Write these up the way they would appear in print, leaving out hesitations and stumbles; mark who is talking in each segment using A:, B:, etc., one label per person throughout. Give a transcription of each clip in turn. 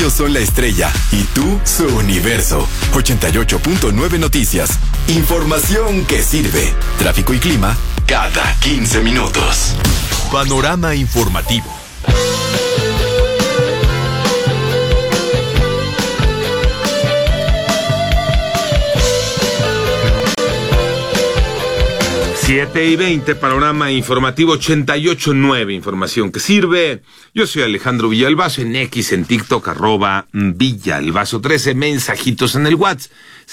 A: Ellos son la estrella y tú su universo. 88.9 Noticias. Información que sirve. Tráfico y clima cada 15 minutos. Panorama informativo.
B: Siete y 20, panorama informativo 88.9, información que sirve. Yo soy Alejandro Villalbazo, en X, en TikTok, @Villalbazo13, mensajitos en el WhatsApp,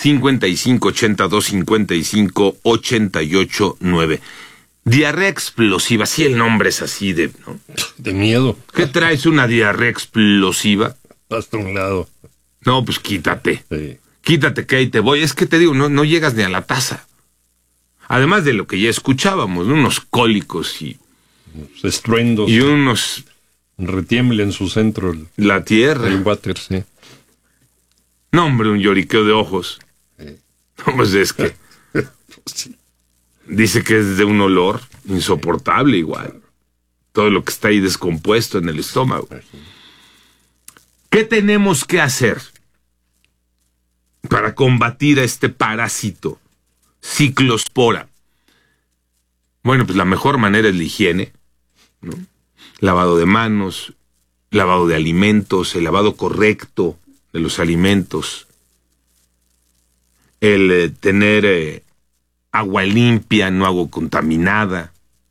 B: 5582558889. Diarrea explosiva, sí, el nombre es así ¿no?
C: De miedo.
B: ¿Qué traes una diarrea explosiva?
C: Hasta un lado.
B: No, pues quítate.
C: Sí.
B: Quítate que ahí te voy. Es que te digo, no llegas ni a la taza. Además de lo que ya escuchábamos, ¿no? Unos cólicos y
C: estruendos.
B: Y unos...
C: Retiembla en su centro
B: la tierra.
C: El water, sí.
B: No, hombre, un lloriqueo de ojos.
C: Sí.
B: No, pues es que...
C: Sí.
B: Dice que es de un olor insoportable igual. Todo lo que está ahí descompuesto en el estómago. ¿Qué tenemos que hacer para combatir a este parásito? Ciclospora. Bueno, pues la mejor manera es la higiene, ¿no? Lavado de manos, lavado de alimentos, el lavado correcto de los alimentos, el tener agua limpia, no agua contaminada.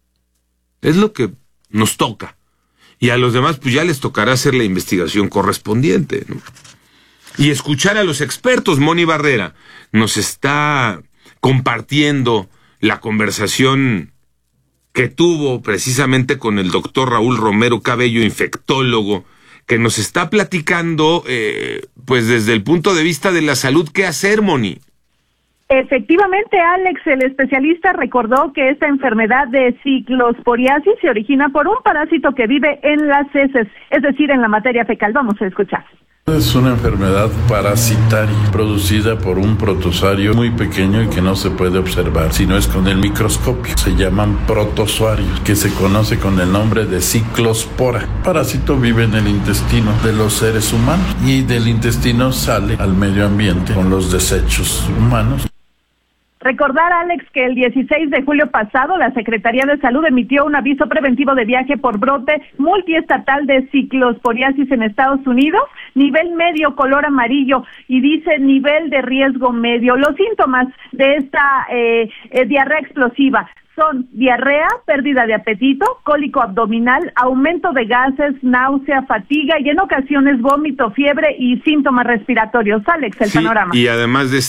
B: Es lo que nos toca. Y a los demás, pues ya les tocará hacer la investigación correspondiente, ¿no? Y escuchar a los expertos. Moni Barrera nos está compartiendo la conversación que tuvo precisamente con el doctor Raúl Romero Cabello, infectólogo, que nos está platicando, pues desde el punto de vista de la salud, ¿qué hacer, Moni?
D: Efectivamente, Alex, el especialista recordó que esta enfermedad de ciclosporiasis se origina por un parásito que vive en las heces, es decir, en la materia fecal. Vamos a escuchar.
E: Es una enfermedad parasitaria producida por un protozoario muy pequeño y que no se puede observar, sino es con el microscopio. Se llaman protozoarios, que se conoce con el nombre de ciclospora. El parásito vive en el intestino de los seres humanos y del intestino sale al medio ambiente con los desechos humanos.
D: Recordar, Alex, que el 16 de julio pasado la Secretaría de Salud emitió un aviso preventivo de viaje por brote multiestatal de ciclosporiasis en Estados Unidos, nivel medio, color amarillo, y dice nivel de riesgo medio. Los síntomas de esta diarrea explosiva son diarrea, pérdida de apetito, cólico abdominal, aumento de gases, náusea, fatiga y en ocasiones vómito, fiebre y síntomas respiratorios. Alex, el panorama.
B: Y además de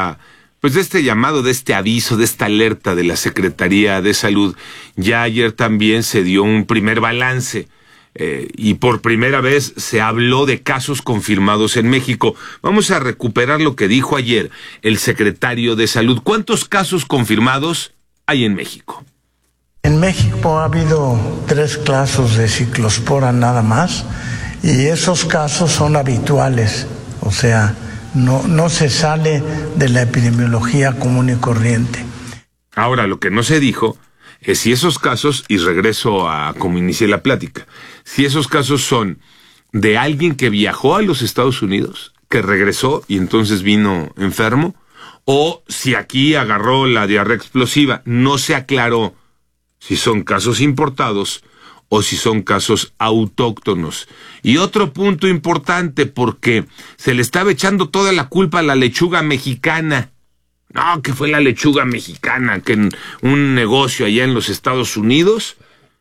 B: de este llamado, de este aviso, de esta alerta de la Secretaría de Salud, ya ayer también se dio un primer balance y por primera vez se habló de casos confirmados en México. Vamos a recuperar lo que dijo ayer el secretario de Salud. ¿Cuántos casos confirmados hay en México?
F: En México ha habido 3 casos de ciclospora nada más y esos casos son habituales, o sea, no se sale de la epidemiología común y corriente.
B: Ahora, lo que no se dijo es si esos casos, y regreso a como inicié la plática, si esos casos son de alguien que viajó a los Estados Unidos, que regresó y entonces vino enfermo, o si aquí agarró la diarrea explosiva. No se aclaró si son casos importados o si son casos autóctonos. Y otro punto importante, porque se le estaba echando toda la culpa a la lechuga mexicana. No, que fue la lechuga mexicana, que en un negocio allá en los Estados Unidos,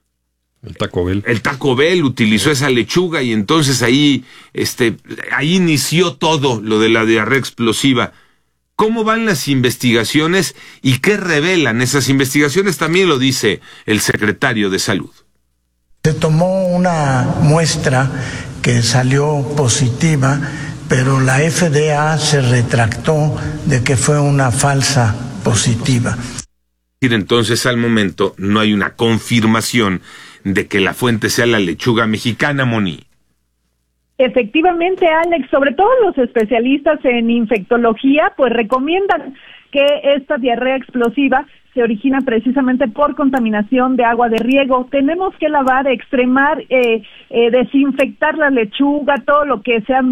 C: el Taco
B: Bell utilizó esa lechuga y entonces ahí inició todo lo de la diarrea explosiva. ¿Cómo van las investigaciones y qué revelan esas investigaciones? También lo dice el secretario de Salud.
F: Se tomó una muestra que salió positiva, pero la FDA se retractó de que fue una falsa positiva.
B: Entonces, al momento, no hay una confirmación de que la fuente sea la lechuga mexicana, Moni.
D: Efectivamente, Alex, sobre todo los especialistas en infectología, pues recomiendan que esta diarrea explosiva se origina precisamente por contaminación de agua de riego. Tenemos que lavar, extremar, desinfectar la lechuga, todo lo que sean